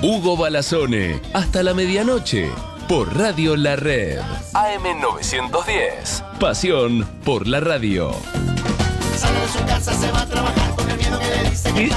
Hugo Balazone, hasta la medianoche, por Radio La Red. AM 910. Pasión por la radio. Sale de su casa, se va a trabajar con el miedo que le dice que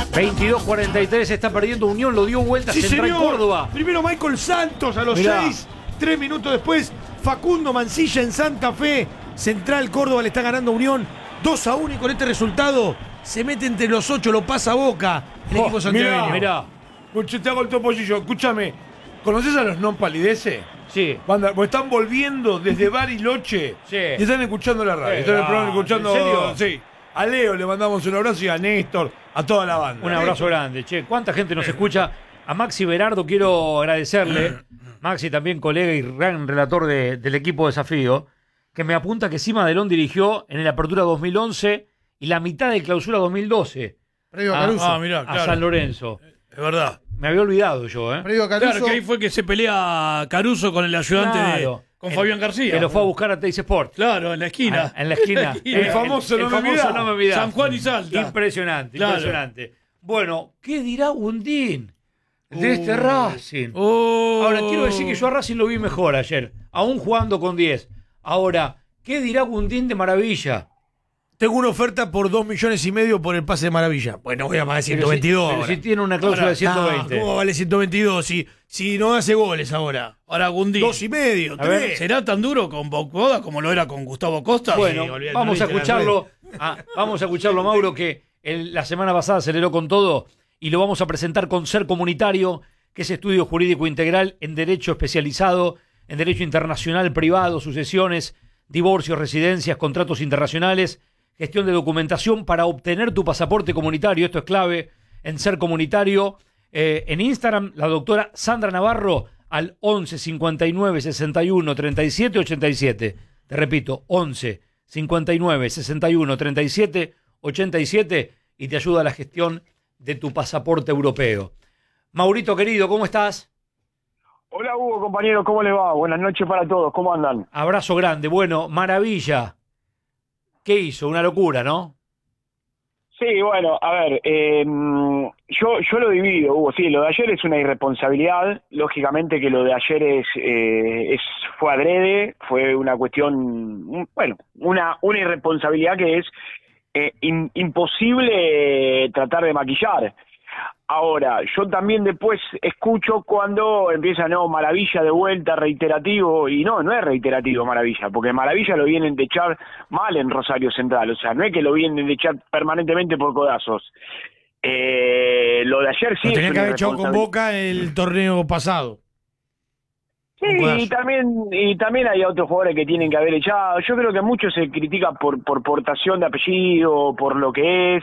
22-43, está perdiendo Unión, lo dio vuelta Central Córdoba. Primero Michael Santos a los 6, 3 minutos después Facundo Mancilla en Santa Fe. Central Córdoba le está ganando a Unión 2-1 y con este resultado se mete entre los 8, lo pasa a Boca el equipo santiagueño. Mirá. Te hago el topollillo. Escúchame, ¿conoces a los non palideces? Sí. Banda, pues están volviendo desde Bariloche. Sí. Y están escuchando la radio. Están en el programa escuchando. ¿En serio? Sí. A Leo le mandamos un abrazo y a Néstor, a toda la banda. Un abrazo grande. Che, ¿cuánta gente nos escucha? A Maxi Berardo quiero agradecerle. Maxi también colega y gran relator del equipo Desafío, que me apunta que Sima Delón dirigió en el Apertura 2011 y la mitad de Clausura 2012 Previo a Caruso. Mirá, a claro. San Lorenzo. Es verdad. Me había olvidado yo, ¿eh? Previo a Caruso. Claro, que ahí fue que se pelea Caruso con el ayudante Claro. con Fabián García. Que lo fue a buscar a Teis Sport. Claro, en la esquina. En la esquina. El famoso No me mirá. No me mirá. San Juan y Salta. Impresionante, Claro. impresionante. Bueno, ¿qué dirá Gundín de este Racing? Oh. Ahora, quiero decir que yo a Racing lo vi mejor ayer, aún jugando con 10. Ahora, ¿qué dirá Gundín de Maravilla? Tengo una oferta por 2,5 millones por el pase de Maravilla. Bueno, voy a pagar 122. Pero si tiene una cláusula de 120. ¿Cómo vale 122 si no hace goles ahora? Ahora Gundín. 2,5, A ver, 3. ¿Será tan duro con Bocoda como lo era con Gustavo Costa? Bueno, Sí, olvidate, vamos a no viste la escucharlo. Vamos a escucharlo, Mauro, que la semana pasada aceleró con todo y lo vamos a presentar con Ser Comunitario, que es estudio jurídico integral en derecho especializado, en derecho internacional privado, sucesiones, divorcios, residencias, contratos internacionales, gestión de documentación para obtener tu pasaporte comunitario. Esto es clave en Ser Comunitario. En Instagram, la doctora Sandra Navarro al 11 59 61 37 87. Te repito, 11 59 61 37 87 y te ayuda a la gestión de tu pasaporte europeo. Maurito querido, ¿cómo estás? Hola Hugo, compañero, ¿cómo le va? Buenas noches para todos, ¿cómo andan? Abrazo grande. Bueno, Maravilla. ¿Qué hizo? Una locura, ¿no? Sí, bueno, a ver, yo lo divido, Hugo, sí, lo de ayer es una irresponsabilidad, lógicamente que lo de ayer fue adrede, fue una cuestión, bueno, una irresponsabilidad que es imposible tratar de maquillar. Ahora, yo también después escucho cuando empieza, Maravilla de vuelta, reiterativo, y no es reiterativo Maravilla, porque Maravilla lo vienen de echar mal en Rosario Central, o sea, no es que lo vienen de echar permanentemente por codazos. Lo de ayer sí Lo es tenía que una haber echado con Boca el torneo pasado. Sí, y también hay otros jugadores que tienen que haber echado. Yo creo que mucho se critica por portación de apellido, por lo que es.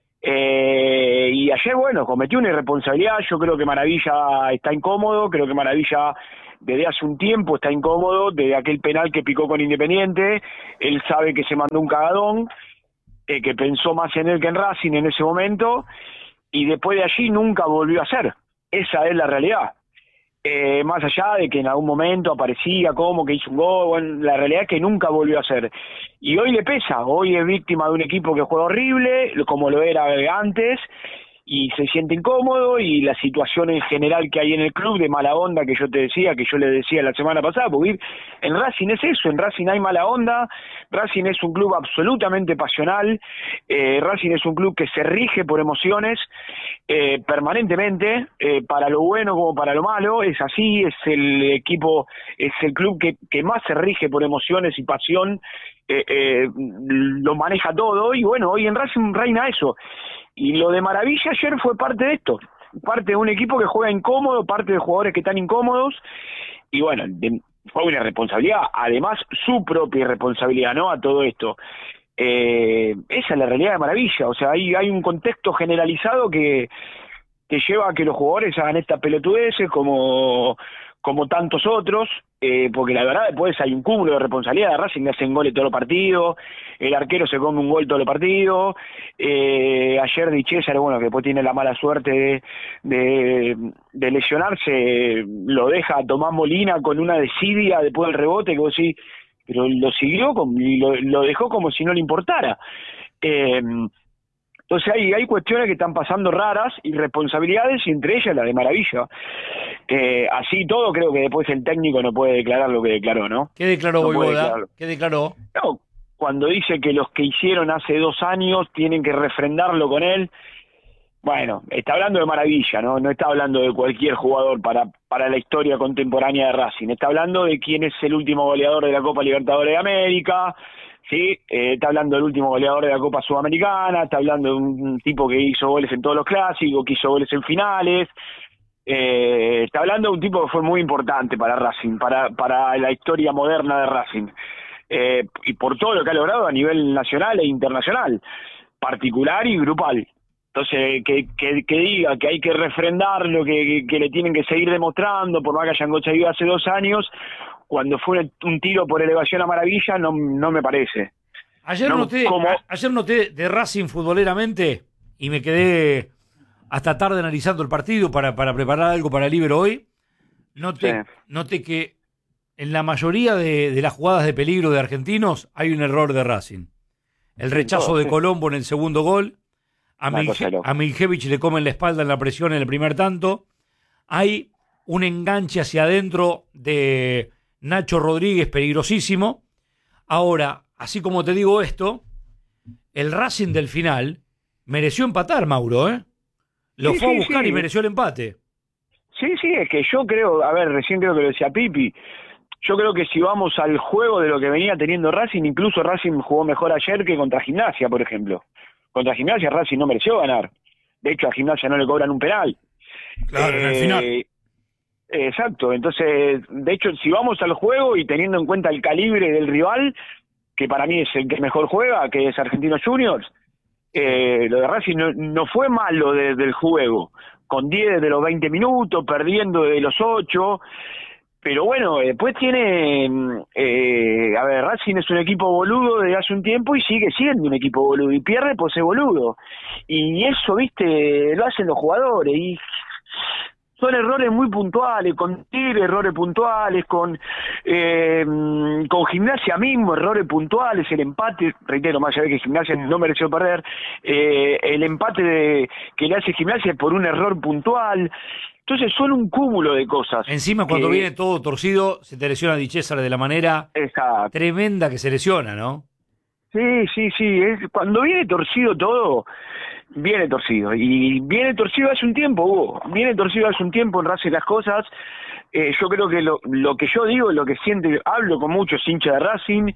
Y ayer, bueno, cometió una irresponsabilidad. Yo creo que Maravilla está incómodo, creo que Maravilla desde hace un tiempo está incómodo, desde aquel penal que picó con Independiente. Él sabe que se mandó un cagadón, que pensó más en él que en Racing en ese momento, y después de allí nunca volvió a hacer. Esa es la realidad. Más allá de que en algún momento aparecía como que hizo un gol, bueno, la realidad es que nunca volvió a hacer. Y hoy le pesa, hoy es víctima de un equipo que juega horrible, como lo era antes, y se siente incómodo, y la situación en general que hay en el club de mala onda que yo te decía, que yo le decía la semana pasada, porque en Racing es eso, en Racing hay mala onda, Racing es un club absolutamente pasional, Racing es un club que se rige por emociones permanentemente, para lo bueno como para lo malo, es así, es el equipo, es el club que más se rige por emociones y pasión, lo maneja todo, y bueno, hoy en Racing reina eso. Y lo de Maravilla ayer fue parte de esto, parte de un equipo que juega incómodo, parte de jugadores que están incómodos, y bueno, fue una irresponsabilidad, además su propia irresponsabilidad, ¿no? A todo esto. Esa es la realidad de Maravilla, o sea, hay un contexto generalizado que lleva a que los jugadores hagan estas pelotudeces como tantos otros, porque la verdad después hay un cúmulo de responsabilidad. Racing le hacen goles todos los partidos, el arquero se come un gol todos los partidos, ayer Di César, bueno, que después tiene la mala suerte de lesionarse, lo deja a Tomás Molina con una desidia después del rebote, que vos decís, pero lo siguió y lo dejó como si no le importara. Entonces hay cuestiones que están pasando raras, irresponsabilidades, y entre ellas la de Maravilla. Así todo, creo que después el técnico no puede declarar lo que declaró, ¿no? ¿Qué declaró No puede Voivoda? declararlo. ¿Qué declaró? No, cuando dice que los que hicieron hace 2 años tienen que refrendarlo con él. Bueno, está hablando de Maravilla, ¿no? No está hablando de cualquier jugador para la historia contemporánea de Racing. Está hablando de quién es el último goleador de la Copa Libertadores de América, ¿sí? Está hablando del último goleador de la Copa Sudamericana, está hablando de un tipo que hizo goles en todos los clásicos, que hizo goles en finales. Está hablando de un tipo que fue muy importante para Racing, para la historia moderna de Racing. Y por todo lo que ha logrado a nivel nacional e internacional, particular y grupal. Entonces, que diga que hay que refrendarlo, que le tienen que seguir demostrando, por más que hayan conseguido hace 2 años, cuando fue un tiro por elevación a Maravilla, no me parece. Ayer noté de Racing futboleramente, y me quedé hasta tarde analizando el partido para preparar algo para el Libero hoy. Noté que en la mayoría de las jugadas de peligro de argentinos hay un error de Racing. El rechazo de Colombo en el segundo gol. A Miljevich le comen la espalda en la presión en el primer tanto. Hay un enganche hacia adentro de Nacho Rodríguez peligrosísimo. Ahora, así como te digo esto, el Racing del final mereció empatar, Mauro, ¿eh? Lo fue a buscar y mereció el empate. Sí, es que yo creo, recién creo que lo decía Pipi, yo creo que si vamos al juego de lo que venía teniendo Racing, incluso Racing jugó mejor ayer que contra Gimnasia, por ejemplo. Contra Gimnasia Racing no mereció ganar. De hecho, a Gimnasia no le cobran un penal. Claro, en el final. Exacto. Entonces, de hecho, si vamos al juego y teniendo en cuenta el calibre del rival, que para mí es el que mejor juega, que es Argentinos Juniors, lo de Racing no fue malo desde el juego. Con 10 de los 20 minutos, perdiendo de los 8... Pero bueno, después tiene, Racing es un equipo boludo desde hace un tiempo y sigue siendo un equipo boludo y pierde por ser boludo. Y eso, viste, lo hacen los jugadores y son errores muy puntuales, con Tigre errores puntuales, con Gimnasia mismo errores puntuales, el empate, reitero, más allá de que Gimnasia no mereció perder, el empate que le hace Gimnasia por un error puntual. Entonces son un cúmulo de cosas. Encima cuando viene todo torcido, se te lesiona Di César de la manera tremenda que se lesiona, ¿no? Sí. Cuando viene torcido todo, viene torcido. Y viene torcido hace un tiempo, Hugo. Viene torcido hace un tiempo en Racing las cosas. Yo creo que lo que yo digo, lo que siento, hablo con muchos hinchas de Racing,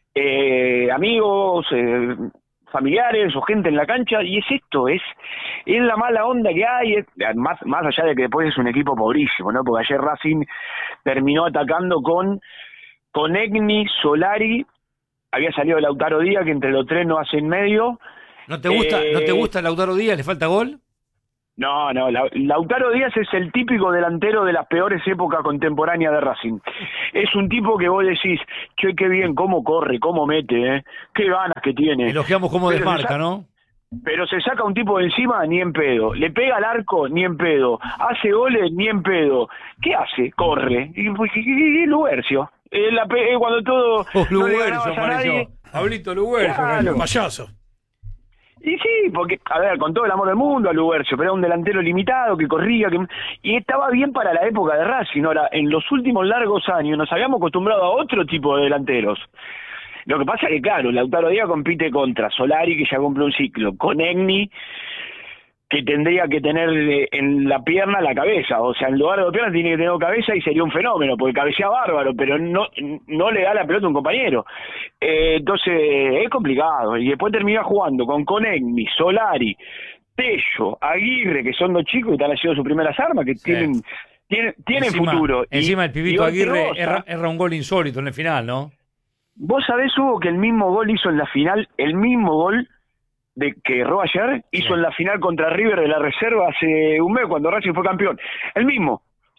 amigos, familiares o gente en la cancha, y es esto, es la mala onda que hay, más allá de que después es un equipo pobrísimo, ¿no? Porque ayer Racing terminó atacando con Egni, Solari, había salido Lautaro Díaz, que entre los tres no hacen medio. ¿No te gusta Lautaro Díaz? ¿Le falta gol? No, Lautaro Díaz es el típico delantero de las peores épocas contemporáneas de Racing. Es un tipo que vos decís, che, qué bien, cómo corre, cómo mete, qué ganas que tiene. Elogiamos cómo desmarca, ¿no? Pero se saca un tipo de encima, ni en pedo. Le pega al arco, ni en pedo. Hace goles, ni en pedo. ¿Qué hace? Corre. Y Lugercio. Cuando todo... no le ganabas a nadie. Pablito Lugercio. Claro. Payaso. Y sí, porque, con todo el amor del mundo a Lugercio, pero era un delantero limitado, que corría, y estaba bien para la época de Racing. Ahora, en los últimos largos años nos habíamos acostumbrado a otro tipo de delanteros. Lo que pasa es que, claro, Lautaro Díaz compite contra Solari, que ya cumple un ciclo, con Egni, que tendría que tener en la pierna la cabeza, o sea, en lugar de la pierna tiene que tener cabeza y sería un fenómeno, porque cabecea bárbaro, pero no le da la pelota a un compañero. Entonces, es complicado, y después termina jugando con Egni, Solari, Tello, Aguirre, que son 2 chicos que están haciendo sus primeras armas, que tienen futuro. Encima el pibito Aguirre erra un gol insólito en el final, ¿no? Vos sabés, Hugo, que el mismo gol hizo en la final, el mismo gol que erró ayer, hizo en la final contra River de la reserva hace un mes, cuando Racing fue campeón. El mismo,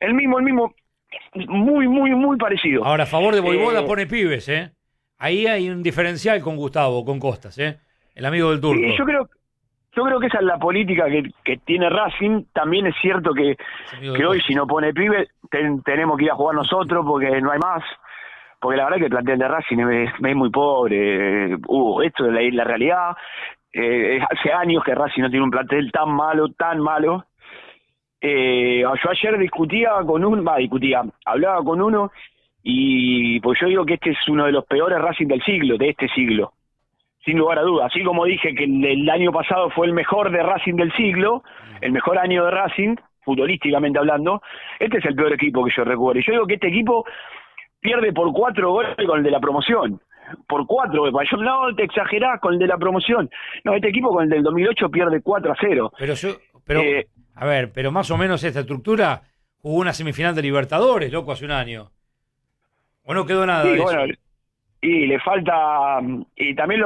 muy parecido. Ahora, a favor de Voivoda pone pibes, ¿eh? Ahí hay un diferencial con Gustavo, con Costas, ¿eh? El amigo del turco. Sí, yo creo que esa es la política que tiene Racing. También es cierto que hoy si no pone pibes, tenemos que ir a jugar nosotros porque no hay más. Porque la verdad que el plantel de Racing es muy pobre. Esto es la realidad. Hace años que Racing no tiene un plantel tan malo, tan malo. Yo ayer hablaba con uno, y pues yo digo que este es uno de los peores Racing del siglo, de este siglo, sin lugar a dudas. Así como dije que el año pasado fue el mejor de Racing del siglo, el mejor año de Racing, futbolísticamente hablando, este es el peor equipo que yo recuerdo. Y yo digo que este equipo pierde por 4 goles con el de la promoción. Por 4, yo no te exagerás con el de la promoción. No, este equipo con el del 2008 pierde 4-0. Pero más o menos esta estructura jugó una semifinal de Libertadores, loco, hace un año. ¿O no quedó nada de eso? Y le falta, y también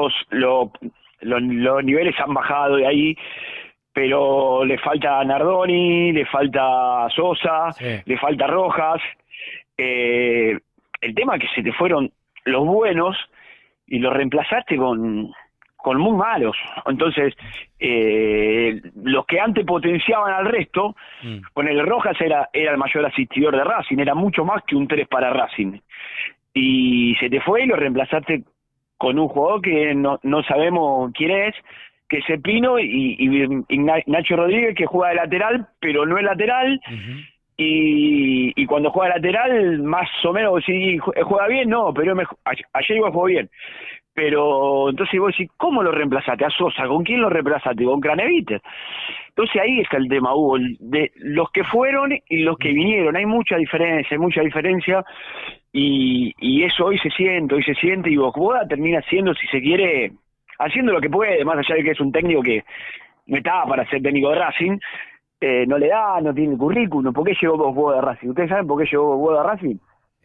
los niveles han bajado de ahí, pero le falta Nardoni, le falta Sosa, le falta Rojas. El tema es que se te fueron los buenos y los reemplazaste con muy malos. Entonces, los que antes potenciaban al resto, con el Rojas era el mayor asistidor de Racing, era mucho más que un 3 para Racing. Y se te fue y lo reemplazaste con un jugador que no sabemos quién es, que es Pino, y Nacho Rodríguez, que juega de lateral, pero no es lateral. Y cuando juega lateral, más o menos, si juega bien, no, pero ayer igual jugó bien. Pero entonces vos decís, ¿cómo lo reemplazaste? A Sosa, ¿con quién lo reemplazaste? Con Craneviter. Entonces ahí está el tema, Hugo, de los que fueron y los que vinieron. Hay mucha diferencia, y eso hoy se siente, y Boda termina siendo, si se quiere, haciendo lo que puede, más allá de que es un técnico que no estaba para ser técnico de Racing. No le da, no tiene currículum. ¿Por qué llegó Boda a Racing? ¿Ustedes saben por qué llegó Boda a Racing?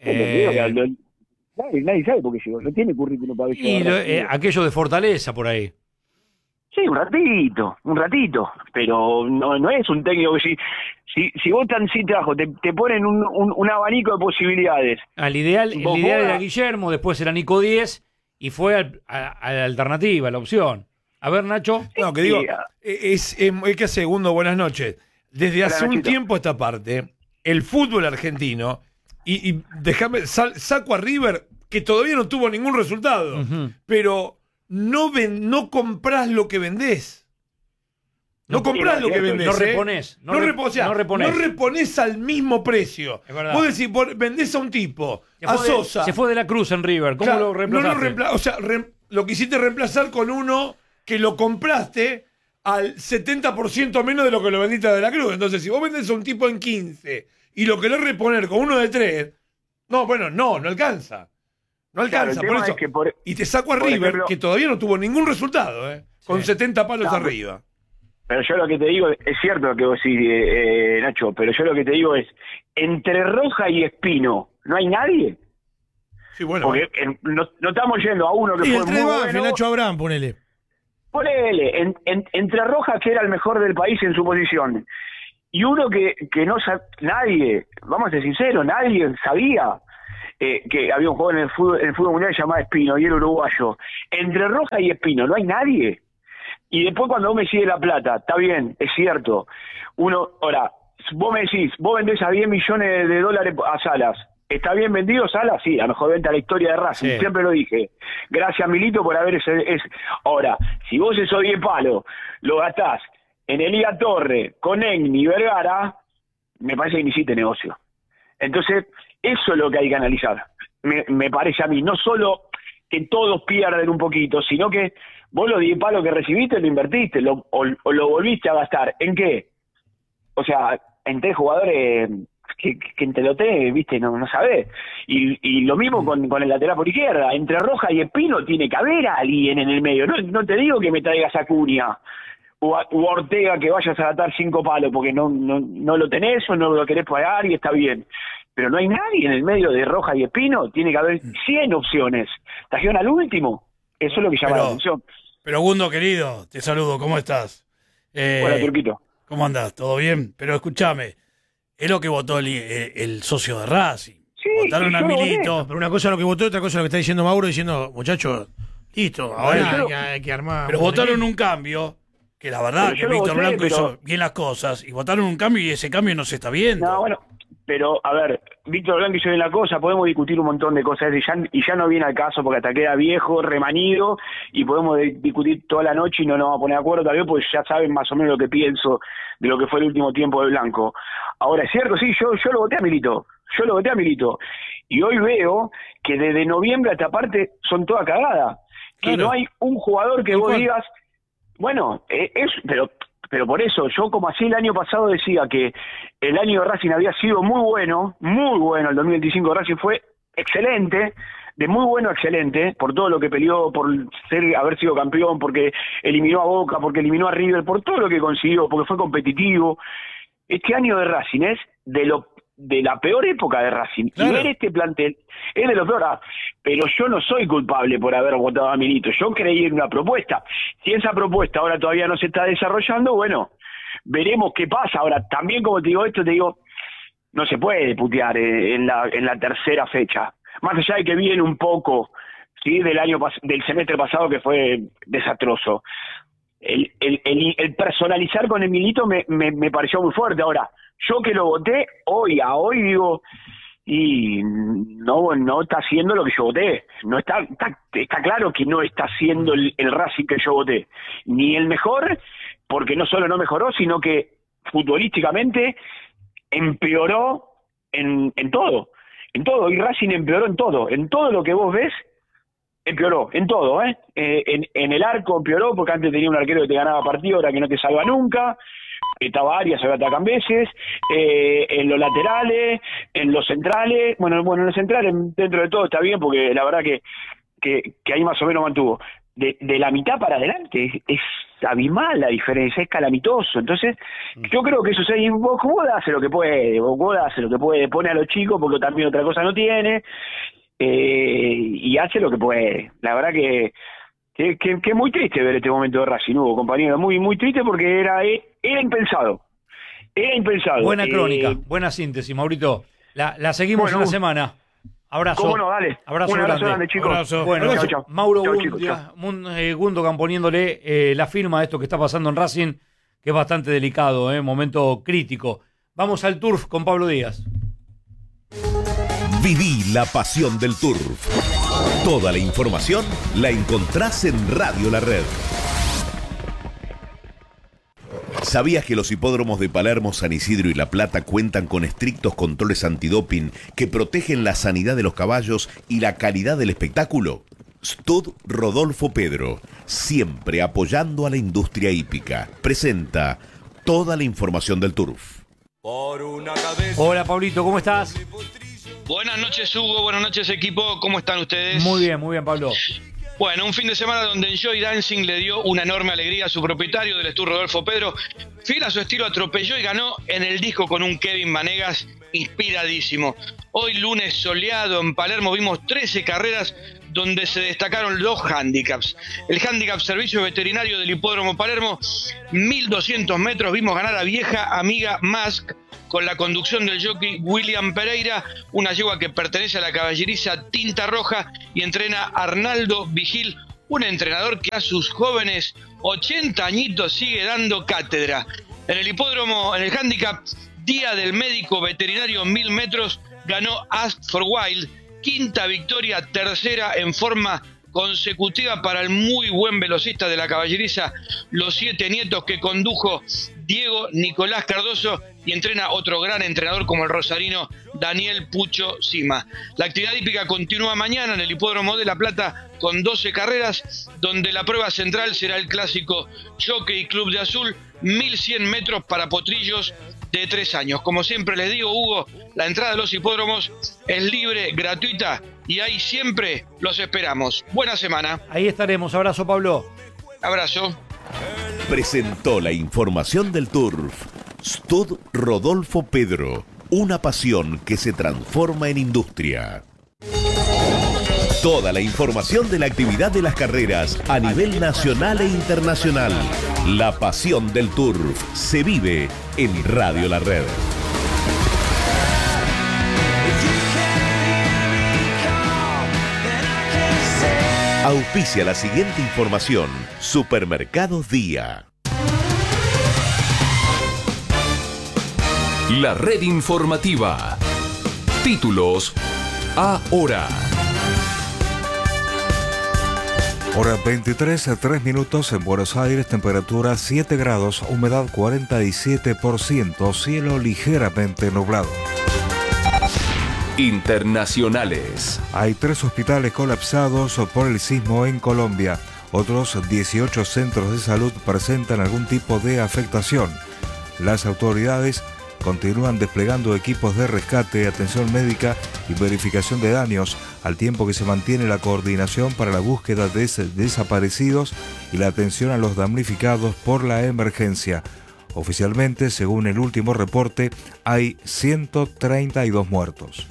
Nadie sabe por qué llegó, no tiene currículum para llegar. Aquello de Fortaleza por ahí. Sí, un ratito, pero no es un técnico que si vos tan sin trabajo, te ponen un abanico de posibilidades. El ideal era Guillermo, después era Nico Díez, y fue a la alternativa, la opción. A ver, Nacho. No, que digo, es que segundo, buenas noches. Desde hace un tiempo esta parte, el fútbol argentino, y déjame, saco a River, que todavía no tuvo ningún resultado, pero no comprás lo que vendés. No comprás lo que vendés. No reponés. No reponés al mismo precio. Vos decís, vendés a un tipo, a Sosa. Se fue de la Cruz en River. ¿Cómo lo reemplazaste? Lo quisiste reemplazar con uno que lo compraste al 70% menos de lo que lo vendiste a De la Cruz. Entonces, si vos vendés a un tipo en 15 y lo querés reponer con uno de 3, no alcanza. No alcanza, claro, por eso. Y te saco a River, ejemplo, que todavía no tuvo ningún resultado, con 70 palos arriba. Pero yo lo que te digo, es cierto lo que vos decís, Nacho, pero yo lo que te digo es, entre Roja y Espino, ¿no hay nadie? Sí, bueno. Porque no estamos yendo a uno que fue muy bueno. Nacho Abraham, ponele, entre Rojas, que era el mejor del país en su posición, y uno que no nadie, vamos a ser sinceros, nadie sabía que había un jugador en el fútbol mundial llamado Espino, y era uruguayo. Entre Rojas y Espino no hay nadie. Y después cuando vos me decís La Plata, está bien, es cierto. Ahora, vos me decís, vos vendés a $10 millones a Salas. ¿Está bien vendido Salas? Sí, la mejor venta de la historia de Racing, siempre lo dije. Gracias, Milito, por haber Ahora, si vos esos 10 palos lo gastás en Elías Torre, con Egni y Vergara, me parece que no hiciste negocio. Entonces, eso es lo que hay que analizar. Me parece a mí, no solo que todos pierden un poquito, sino que vos los 10 palos que recibiste lo invertiste, o lo volviste a gastar. ¿En qué? O sea, en 3 jugadores que entre los 3, viste, no sabés. Y lo mismo con el lateral por izquierda. Entre Roja y Espino tiene que haber alguien en el medio. No te digo que me traigas a Cunha o a Ortega, que vayas a gastar 5 palos porque no lo tenés o no lo querés pagar y está bien. Pero no hay nadie en el medio de Roja y Espino. Tiene que haber 100 opciones. Trajeron al último. Eso es lo que llama la atención. Pero Gundo, querido, te saludo. ¿Cómo estás? Hola, Turquito. ¿Cómo andás? ¿Todo bien? Pero escúchame, es lo que votó el socio de Racing. Sí, votaron a Milito. Pero una cosa es lo que votó, otra cosa es lo que está diciendo Mauro, diciendo, muchachos, listo, ahora hay que armar. Pero votaron un cambio, que la verdad que Víctor Blanco hizo bien las cosas, y votaron un cambio y ese cambio no se está viendo. No, bueno, Pero, a ver, Víctor Blanco y yo en la cosa, podemos discutir un montón de cosas y ya no viene al caso porque hasta queda viejo, remanido, y podemos discutir toda la noche y no nos vamos a poner de acuerdo tal vez porque ya saben más o menos lo que pienso de lo que fue el último tiempo de Blanco. Ahora, es cierto, sí, yo lo voté a Milito, y hoy veo que desde noviembre hasta parte son toda cagada, que no hay un jugador que vos digas, bueno, pero por eso, yo como así el año pasado decía que el año de Racing había sido muy bueno, el 2025 de Racing fue excelente, de muy bueno a excelente, por todo lo que peleó, por haber sido campeón, porque eliminó a Boca, porque eliminó a River, por todo lo que consiguió, porque fue competitivo. Este año de Racing es de la peor época de Racing. Claro. Y ver este plantel es de lo peor. Pero yo no soy culpable por haber votado a Milito. Yo creí en una propuesta. Si esa propuesta ahora todavía no se está desarrollando, bueno, veremos qué pasa. Ahora, también como te digo esto, no se puede putear en la tercera fecha. Más allá de que viene un poco, ¿sí?, del semestre pasado que fue desastroso. El personalizar con el Milito me pareció muy fuerte. Ahora, yo que lo voté hoy digo, y no está haciendo lo que yo voté. No está claro que no está haciendo el Racing que yo voté. Ni el mejor, porque no solo no mejoró, sino que futbolísticamente empeoró en todo. En todo, y Racing empeoró en todo lo que vos ves. Empeoró, en todo, en el arco empeoró, porque antes tenía un arquero que te ganaba partido, ahora que no te salva nunca. Estaba Arias, ahora atacan veces. En los laterales, en los centrales. Bueno, en los centrales, dentro de todo está bien, porque la verdad que ahí más o menos mantuvo. De la mitad para adelante es abismal la diferencia, es calamitoso. Entonces, yo creo que eso es, vos hace lo que puede, pone a los chicos, porque también otra cosa no tiene. Y hace lo que puede. La verdad que es muy triste ver este momento de Racing, Hugo, compañero, muy muy triste porque era impensado. Buena crónica, buena síntesis, Maurito. La seguimos en la semana. Abrazo. ¿Cómo no? Dale. Abrazo grande, chicos. Abrazo. Bueno, chau. Mauro Gundogan poniéndole la firma de esto que está pasando en Racing, que es bastante delicado, momento crítico. Vamos al Turf con Pablo Díaz. Viví la pasión del Turf. Toda la información la encontrás en Radio La Red. ¿Sabías que los hipódromos de Palermo, San Isidro y La Plata cuentan con estrictos controles antidoping que protegen la sanidad de los caballos y la calidad del espectáculo? Stud Rodolfo Pedro, siempre apoyando a la industria hípica, presenta toda la información del Turf. Hola, Pablito, ¿cómo estás? Buenas noches, Hugo. Buenas noches, equipo. ¿Cómo están ustedes? Muy bien, Pablo. Bueno, un fin de semana donde Enjoy Dancing le dio una enorme alegría a su propietario del Stud Rodolfo Pedro. Fiel a su estilo, atropelló y ganó en el disco con un Kevin Vanegas inspiradísimo. Hoy, lunes soleado en Palermo, vimos 13 carreras donde se destacaron los handicaps. El handicap servicio veterinario del Hipódromo Palermo, 1.200 metros, vimos ganar a vieja amiga Musk, con la conducción del jockey William Pereira, una yegua que pertenece a la caballeriza Tinta Roja y entrena Arnaldo Vigil, un entrenador que a sus jóvenes 80 añitos sigue dando cátedra. En el hipódromo, en el handicap, Día del Médico Veterinario 1000 metros, ganó Ask for Wild, quinta victoria, tercera en forma consecutiva para el muy buen velocista de la caballeriza Los Siete Nietos, que condujo Diego Nicolás Cardoso y entrena otro gran entrenador como el rosarino Daniel Pucho Sima. La actividad hípica continúa mañana en el Hipódromo de La Plata con 12 carreras, donde la prueba central será el clásico Jockey Club de Azul, 1100 metros para potrillos de 3 años. Como siempre les digo, Hugo, la entrada a los hipódromos es libre, gratuita, y ahí siempre los esperamos. Buena semana. Ahí estaremos. Abrazo, Pablo. Abrazo. Presentó la información del Turf. Stud Rodolfo Pedro, una pasión que se transforma en industria. Toda la información de la actividad de las carreras a nivel nacional e internacional. La pasión del Turf se vive en Radio La Red. Auspicia la siguiente información. Supermercados Día. La red informativa. Títulos ahora. Hora 23:03 en Buenos Aires, temperatura 7 grados, humedad 47%, cielo ligeramente nublado. Internacionales. Hay 3 hospitales colapsados por el sismo en Colombia. Otros 18 centros de salud presentan algún tipo de afectación. Las autoridades continúan desplegando equipos de rescate, atención médica y verificación de daños, al tiempo que se mantiene la coordinación para la búsqueda de desaparecidos y la atención a los damnificados por la emergencia. Oficialmente, según el último reporte, hay 132 muertos.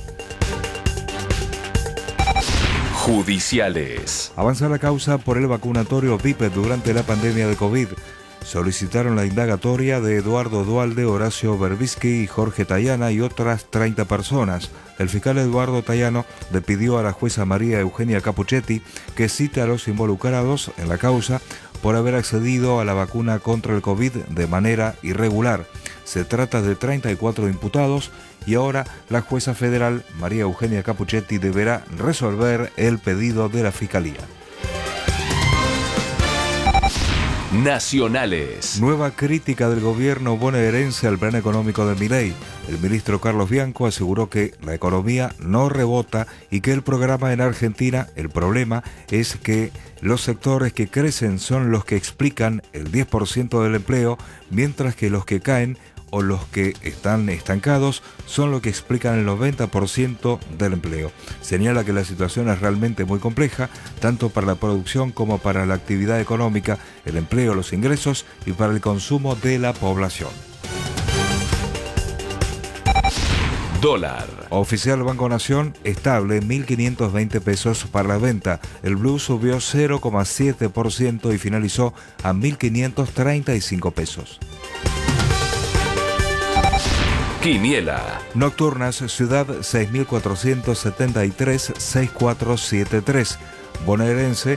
Judiciales. Avanza la causa por el vacunatorio VIP durante la pandemia de COVID. Solicitaron la indagatoria de Eduardo Duhalde, Horacio Berbisky y Jorge Tayana y otras 30 personas. El fiscal Eduardo Tayano le pidió a la jueza María Eugenia Capuchetti que cite a los involucrados en la causa por haber accedido a la vacuna contra el COVID de manera irregular. Se trata de 34 imputados y ahora la jueza federal María Eugenia Capuchetti deberá resolver el pedido de la fiscalía. Nacionales. Nueva crítica del gobierno bonaerense al plan económico de Milei. El ministro Carlos Bianco aseguró que la economía no rebota y que el programa en Argentina, el problema es que los sectores que crecen son los que explican el 10% del empleo, mientras que los que caen o los que están estancados son los que explican el 90% del empleo. Señala que la situación es realmente muy compleja, tanto para la producción como para la actividad económica, el empleo, los ingresos y para el consumo de la población. Dólar. Oficial Banco Nación, estable, 1.520 pesos para la venta. El blue subió 0,7% y finalizó a 1.535 pesos. Quiniela. Nocturnas, Ciudad 6473-6473. Bonaerense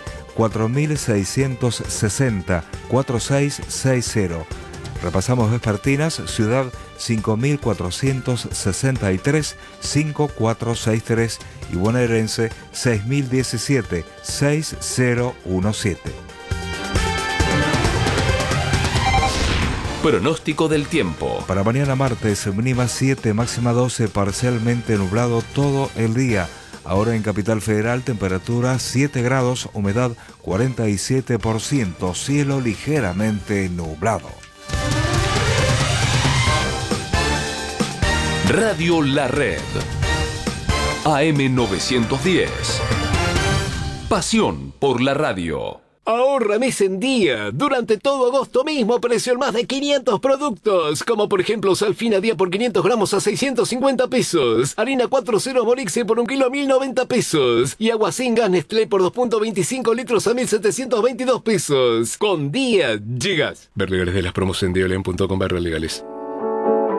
4660 4660. Repasamos vespertinas, Ciudad 5463 5463 y bonaerense 6017 6017. Pronóstico del tiempo. Para mañana martes, mínima 7, máxima 12, parcialmente nublado todo el día. Ahora en Capital Federal, temperatura 7 grados, humedad 47%, cielo ligeramente nublado. Radio La Red. AM 910. Pasión por la radio. Ahorra mes en día. Durante todo agosto mismo precio en más de 500 productos. Como por ejemplo Salfina día por 500 gramos a 650 pesos. Harina 4.0 Morixe por 1 kilo a 1.090 pesos. Y agua sin gas Nestlé por 2.25 litros a 1.722 pesos. Con día llegas. Ver legales de las promos en dialen.com/legales.